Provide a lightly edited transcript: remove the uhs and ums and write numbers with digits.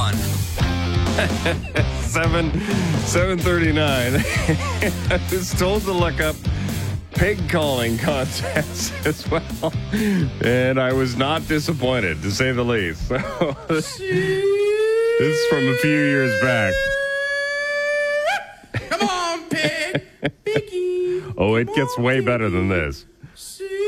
1. 7:39. I was told to look up pig calling contests as well, and I was not disappointed, to say the least. So, this is from a few years back. Come on, pig. Piggy. Oh, it gets way better than this.